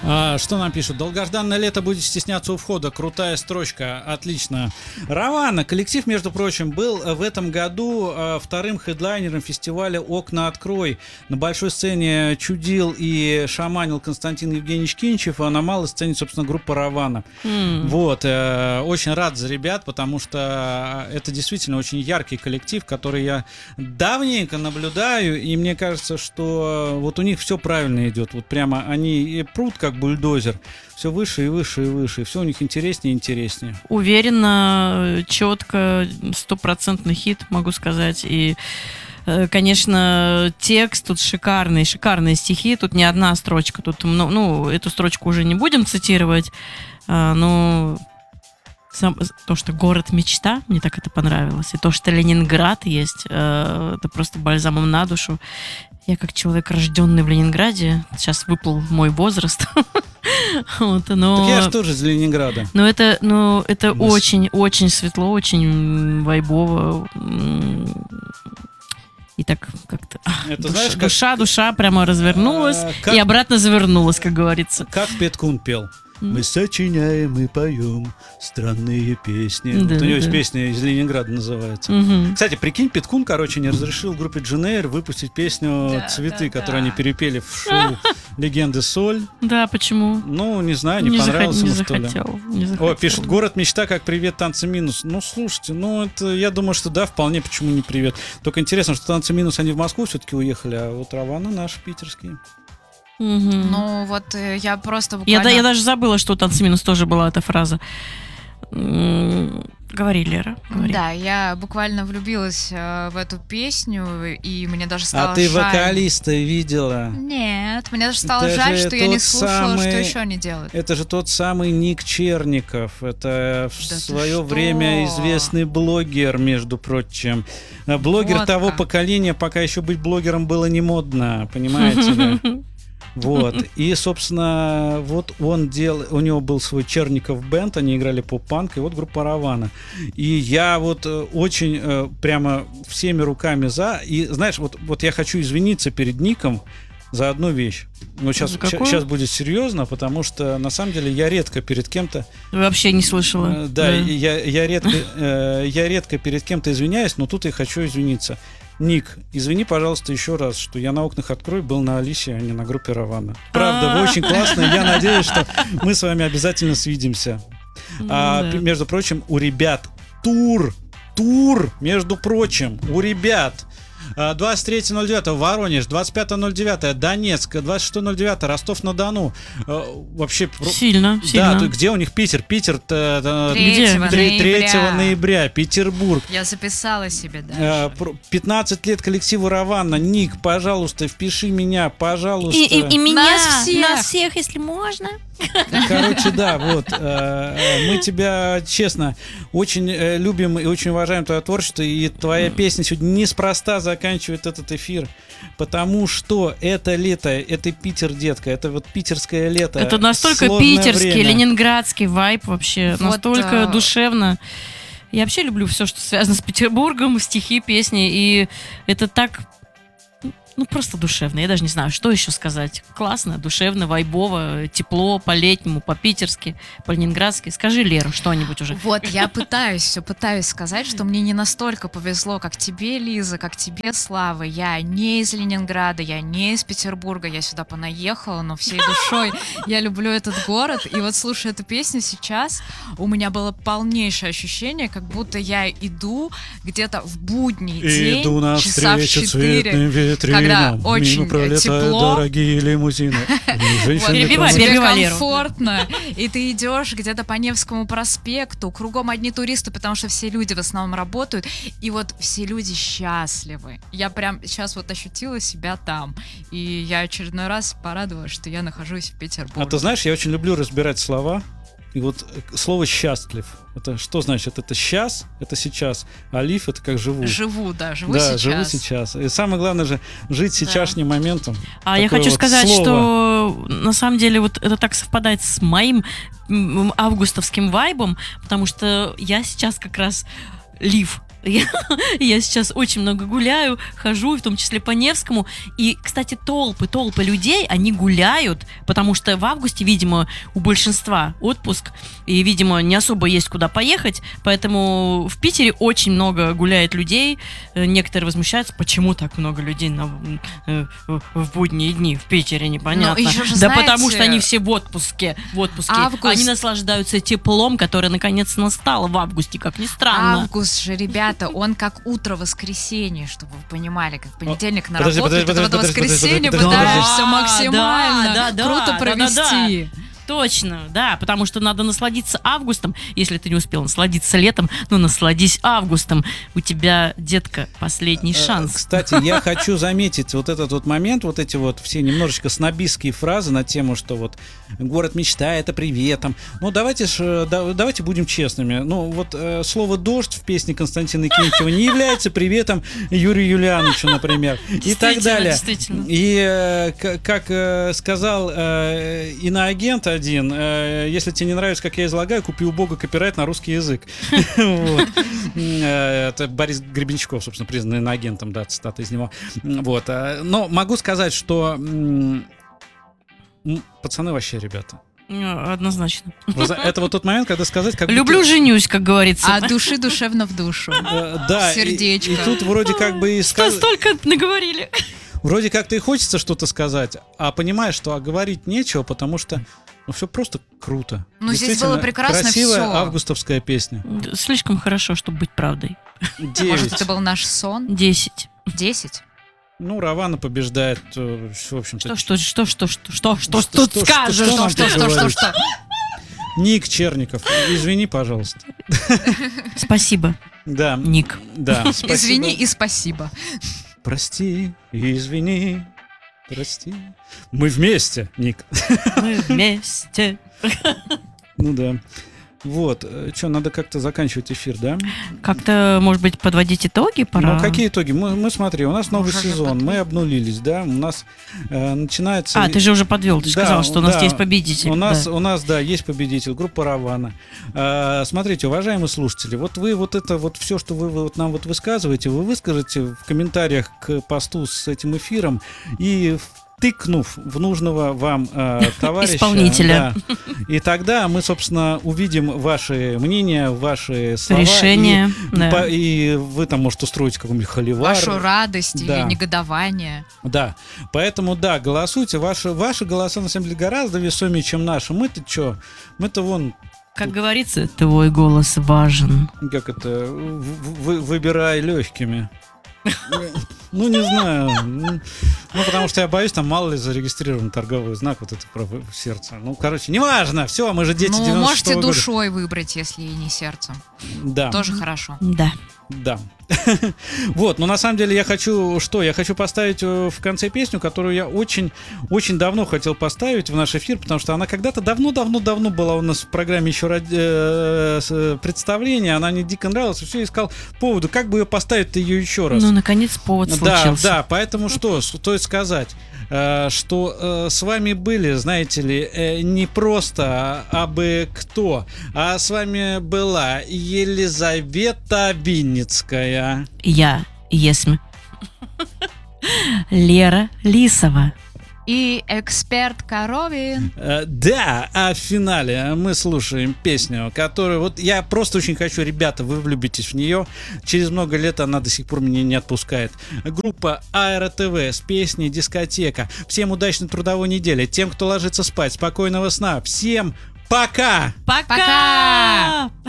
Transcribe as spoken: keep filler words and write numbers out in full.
А, что нам пишут? Долгожданное лето будет стесняться у входа. Крутая строчка. Отлично. Равана. Коллектив, между прочим, был в этом году а, вторым хедлайнером фестиваля «Окна открой». На большой сцене чудил и шаманил Константин Евгеньевич Кинчев, а на малой сцене, собственно, группа «Равана». Mm. Вот. Э, очень рад за ребят, потому что это действительно очень яркий коллектив, который я давненько наблюдаю, и мне кажется, что вот у них все правильно идет. Вот прямо они прут как бульдозер, все выше и выше и выше, и все у них интереснее и интереснее. Уверенно, четко, стопроцентный хит, могу сказать, и конечно, текст тут шикарный, шикарные стихи, тут не одна строчка, тут, ну, ну эту строчку уже не будем цитировать, но сам, то, что город мечта, мне так это понравилось, и то, что Ленинград есть, это просто бальзамом на душу. Я как человек, рожденный в Ленинграде, сейчас выплыл мой возраст. Вот, но... Так я же тоже из Ленинграда. Но это, ну, это очень-очень светло, очень вайбово. И так как-то это, душа, знаешь, как... душа, душа прямо развернулась а, как... и обратно завернулась, как говорится. Как Петкун пел. Мы сочиняем и поем странные песни. Да, вот у него да. есть песня из Ленинграда называется. Угу. Кстати, прикинь, Петкун, короче, не разрешил группе Джейн Эйр выпустить песню да, «Цветы», да, которую да. они перепели в шоу «Легенды Соль». Да, почему? Ну, не знаю, не, не понравилось захот... ему, не что захотел, ли. Не захотел. О, пишут, город мечта, как привет, танцы минус. Ну, слушайте, ну, это, я думаю, что да, вполне, почему не привет. Только интересно, что танцы минус, они в Москву все-таки уехали, а вот Равана наши питерские. Угу. Ну, вот я просто буквально... Я, я даже забыла, что у «Танцы минус» тоже была эта фраза. Говори, Лера, говори. Да, я буквально влюбилась э, в эту песню, и мне даже стало а жаль... жаль... А ты вокалиста видела? Нет, мне даже стало это жаль, что я не слушала, самый... что еще они делают. Это же тот самый Ник Черников. Это в да свое время известный блогер, между прочим. Блогер вот того как. поколения, пока еще быть блогером было не модно, понимаете ли? Вот, и, собственно, вот он делал, у него был свой Черников бенд, они играли поп-панк, и вот группа Равана. И я вот очень прямо всеми руками за, и, знаешь, вот, вот я хочу извиниться перед Ником за одну вещь. Но сейчас, сейчас будет серьезно, потому что, на самом деле, я редко перед кем-то... Вообще не слышала. Да, да. Я, я, редко, я редко перед кем-то извиняюсь, но тут я хочу извиниться. Ник, извини, пожалуйста, еще раз, что я на «Окнах открой» был на Алисе, а не на группе Равана. Правда, вы очень классные. Я надеюсь, что мы с вами обязательно свидимся. А, между прочим, у ребят тур, тур, между прочим, у ребят. двадцать третьего ноль девятого Воронеж, двадцать пятого ноль девятого Донецк, двадцать шестого ноль девятого Ростов-на-Дону. Вообще сильно, да, сильно. То, где у них Питер? Питер третьего ноября, Петербург. Я записала себе даже. пятнадцать лет коллективу Равана. Ник, пожалуйста, впиши меня, пожалуйста. И, и, и меня, нас всех. нас всех, если можно. Короче, да, вот. Мы тебя, честно, очень любим и очень уважаем твое творчество, и твоя песня сегодня неспроста заканчивает этот эфир, потому что это лето, это Питер, детка, это вот питерское лето. Это настолько питерский, время. Ленинградский вайб вообще, вот, настолько а... душевно. Я вообще люблю все, что связано с Петербургом, стихи, песни, и это так... Ну, просто душевно. Я даже не знаю, что еще сказать. Классно, душевно, вайбово, тепло, по-летнему, по-питерски, по-ленинградски. Скажи, Лера, что-нибудь уже. Вот, я пытаюсь, все пытаюсь сказать, что мне не настолько повезло, как тебе, Лиза, как тебе, Слава. Я не из Ленинграда, я не из Петербурга, я сюда понаехала, но всей душой я люблю этот город. И вот, слушая эту песню сейчас, у меня было полнейшее ощущение, как будто я иду где-то в будний день, иду часа в четыре, когда очень тепло, дорогие лимузины. Перебивай, перебивай, комфортно, и ты идешь где-то по Невскому проспекту, кругом одни туристы, потому что все люди в основном работают, и вот все люди счастливы. Я прям сейчас вот ощутила себя там, и я очередной раз порадовалась, что я нахожусь в Петербурге. А ты знаешь, я очень люблю разбирать слова. И вот слово «счастлив» — это что значит? Это «сейчас», это «сейчас», а «лив» — это как «живу». Живу, да, живу да, сейчас. живу сейчас. И самое главное же жить сейчасшним да. моментом. А я хочу вот сказать, слово. Что на самом деле вот это так совпадает с моим августовским вайбом, потому что я сейчас как раз «лив». Я, я сейчас очень много гуляю, хожу, в том числе по Невскому. И, кстати, толпы, толпы людей, они гуляют, потому что в августе, видимо, у большинства отпуск, и, видимо, не особо есть куда поехать, поэтому в Питере очень много гуляет людей. Некоторые возмущаются, почему так много людей на, в будние дни в Питере, непонятно. еще же, да знаете, потому что они все в отпуске, в отпуске. Август. Они наслаждаются теплом, которое наконец настало в августе, как ни странно. Август же, ребята, он как утро воскресенья, чтобы вы понимали, как понедельник на Подожди, работу, подожди, и потом до подожди, подожди, воскресенья подожди, подожди, пытаешься подожди. максимально Да, да, да, круто да, провести. да, да. Точно, да, потому что надо насладиться августом. Если ты не успел насладиться летом, ну насладись августом. У тебя, детка, последний шанс. Кстати, я хочу заметить вот этот вот момент, вот эти вот все немножечко снобистские фразы на тему, что вот город мечта, это приветом. Ну, давайте ж, да, давайте будем честными. Ну, вот э, слово «дождь» в песне Константина Кинчева не является приветом Юрию Юлиановичу, например, и так далее. Действительно. И э, к- как э, сказал э, иноагент один, э, если тебе не нравится, как я излагаю, купи у Бога копирайт на русский язык. Вот. Э, Это Борис Гребенщиков, собственно, признанный иноагентом, да, цитата из него. Вот. э, Но могу сказать, что м, м, пацаны вообще, ребята. Э, Однозначно. Вы зна- Это вот тот момент, когда сказать, как будто- Люблю, женюсь, как говорится. А от души душевно в душу. Э, Да, и- Сердечко. И тут вроде как бы и Что сказ- столько наговорили. вроде как-то и хочется что-то сказать, а понимаешь, что а говорить нечего, потому что ну, все просто круто. Ну, здесь Действительно, было прекрасно красивая всё. августовская песня. Слишком хорошо, чтобы быть правдой. Может, Девять. это был наш сон? Десять. Десять? Ну, Равана побеждает, э, в общем-то. Что, что, что, что, что, что, что, Что- тут что- скажешь? что нам Что, тут что, что, говорить? что? Ник Черников, извини, пожалуйста. Спасибо, Да, Ник. да, спасибо. Извини и спасибо. Прости, извини, прости. Мы вместе, Ник. Мы вместе. Ну да. Вот, что, надо как-то заканчивать эфир, да? Как-то, может быть, подводить итоги пора? Ну, какие итоги? Мы, мы смотри, у нас новый Уже же сезон, мы подвели. обнулились, да? У нас э, начинается... А, ты же уже подвел, ты же Да, сказал, что у нас да. есть победитель. У нас, Да. у нас, да, есть победитель, группа Равана. А, смотрите, уважаемые слушатели, вот вы вот это вот все, что вы вот нам вот высказываете, вы выскажете в комментариях к посту с этим эфиром и тыкнув в нужного вам э, товарища. Исполнителя. Да. И тогда мы, собственно, увидим ваши мнения, ваши слова. Решение, И, да. по- и вы там, может, устроить какой-нибудь холивар. Вашу радость Да. или негодование. Да, поэтому, да, голосуйте. Ваши, ваши голоса, на самом деле, гораздо весомее, чем наши. Мы-то что? Мы-то вон, Как говорится, твой голос важен. как это, в- вы- выбирай легкими. Ну, не знаю. Ну, потому что я боюсь, там мало ли зарегистрирован торговый знак, вот это про сердце. Ну, короче, неважно. Все, мы же дети Ну, девяносто можете шестого года. душой выбрать, если и не сердцем. Да. Тоже хорошо. Да. Да. Вот, но на самом деле я хочу что? Я хочу поставить э, в конце песню, которую я очень, очень давно хотел поставить в наш эфир, потому что она когда-то давно-давно-давно была у нас в программе еще ради, э, с, э, представление, она мне дико нравилась, и все искал поводу, как бы ее поставить-то ее еще раз. Ну, наконец, повод Да, случился. да, поэтому что, стоит сказать, э, что э, с вами были, знаете ли, э, не просто а, абы кто, а с вами была Елизавета Винницкая. Я, Есмь. Лера Лисова. И эксперт Коровин. Э, Да, а в финале мы слушаем песню, которую вот я просто очень хочу, ребята, вы влюбитесь в нее. Через много лет она до сих пор меня не отпускает. Группа Аэро ТВ с песней «Дискотека». Всем удачной трудовой недели. Тем, кто ложится спать, спокойного сна. Всем пока! Пока! Пока!